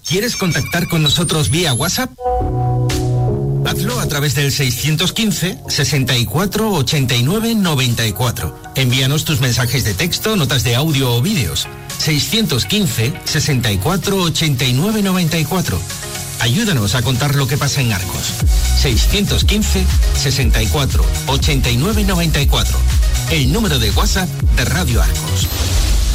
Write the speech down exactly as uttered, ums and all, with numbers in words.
¿Quieres contactar con nosotros vía WhatsApp? Hazlo a través del seiscientos quince, sesenta y cuatro, ochenta y nueve, noventa y cuatro. Envíanos tus mensajes de texto, notas de audio o vídeos. seiscientos quince, sesenta y cuatro, ochenta y nueve, noventa y cuatro. Ayúdanos a contar lo que pasa en Arcos. seiscientos quince, sesenta y cuatro, ochenta y nueve, noventa y cuatro. El número de WhatsApp de Radio Arcos.